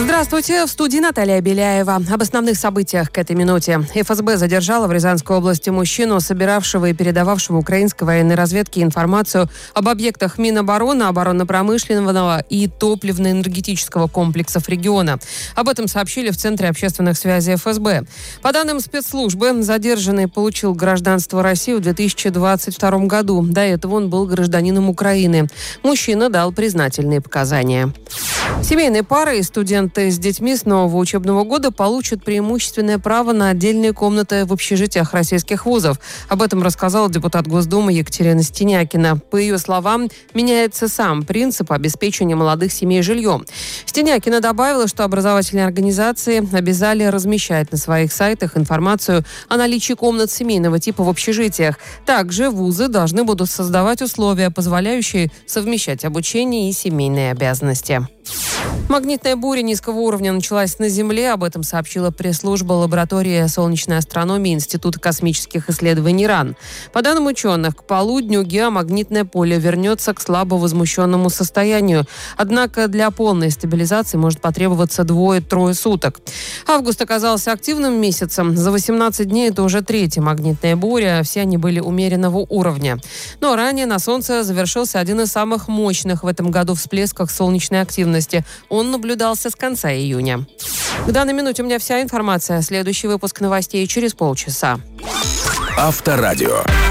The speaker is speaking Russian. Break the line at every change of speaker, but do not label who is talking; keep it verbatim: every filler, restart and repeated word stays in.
Здравствуйте, в студии Наталья Беляева. Об основных событиях к этой минуте. эф эс бэ задержала в Рязанской области мужчину, собиравшего и передававшего украинской военной разведке информацию об объектах Минобороны, оборонно-промышленного и топливно-энергетического комплексов региона. Об этом сообщили в Центре общественных связей эф эс бэ. По данным спецслужбы, задержанный получил гражданство России в две тысячи двадцать втором году. До этого он был гражданином Украины. Мужчина дал признательные показания. Семейные пары и студенты с детьми с нового учебного года получат преимущественное право на отдельные комнаты в общежитиях российских вузов. Об этом рассказала депутат Госдумы Екатерина Стенякина. По ее словам, меняется сам принцип обеспечения молодых семей жильем. Стенякина добавила, что образовательные организации обязали размещать на своих сайтах информацию о наличии комнат семейного типа в общежитиях. Также вузы должны будут создавать условия, позволяющие совмещать обучение и семейные обязанности. Магнитная буря низкого уровня началась на Земле. Об этом сообщила пресс-служба лаборатории солнечной астрономии Института космических исследований РАН. По данным ученых, к полудню геомагнитное поле вернется к слабо возмущенному состоянию. Однако для полной стабилизации может потребоваться двое-трое суток. Август оказался активным месяцем. За восемнадцать дней это уже третья магнитная буря. Все они были умеренного уровня. Но ранее на Солнце завершился один из самых мощных в этом году всплесков солнечной активности. Он наблюдался с конца июня. В данной минуте у меня вся информация. Следующий выпуск новостей через полчаса.
Авторадио.